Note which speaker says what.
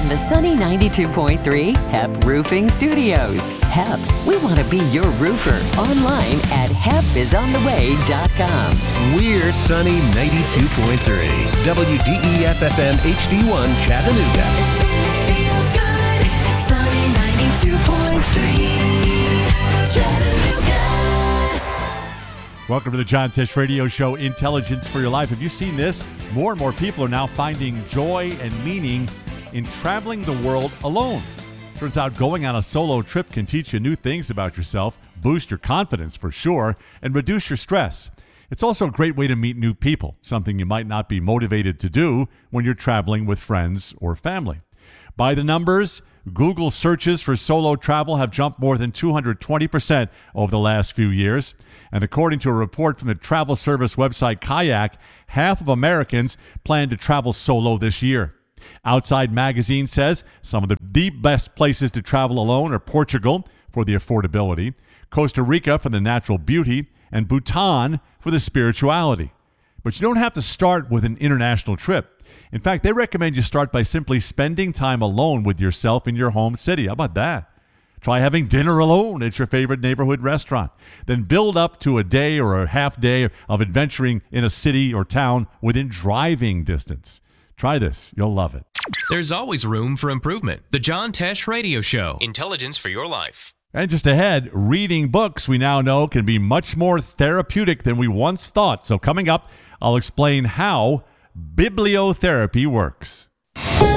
Speaker 1: from the sunny 92.3 HEP Roofing Studios. HEP, we want to be your roofer. Online at hepisontheway.com.
Speaker 2: We're sunny 92.3 WDEF-FM HD1 Chattanooga.
Speaker 3: Feel good, sunny 92.3 Chattanooga.
Speaker 4: Welcome to the John Tesh Radio Show, Intelligence for Your Life. Have you seen this? More and more people are now finding joy and meaning in traveling the world alone. Turns out going on a solo trip can teach you new things about yourself, boost your confidence for sure, and reduce your stress. It's also a great way to meet new people, something you might not be motivated to do when you're traveling with friends or family. By the numbers, Google searches for solo travel have jumped more than 220% over the last few years. And according to a report from the travel service website Kayak, half of Americans plan to travel solo this year. Outside Magazine says some of the best places to travel alone are Portugal for the affordability, Costa Rica for the natural beauty, and Bhutan for the spirituality. But you don't have to start with an international trip. In fact, they recommend you start by simply spending time alone with yourself in your home city. How about that? Try having dinner alone at your favorite neighborhood restaurant. Then build up to a day or a half day of adventuring in a city or town within driving distance. Try this. You'll love it.
Speaker 5: There's always room for improvement. The John Tesh Radio Show. Intelligence for your life.
Speaker 4: And just ahead, reading books we now know can be much more therapeutic than we once thought. So coming up, I'll explain how bibliotherapy works.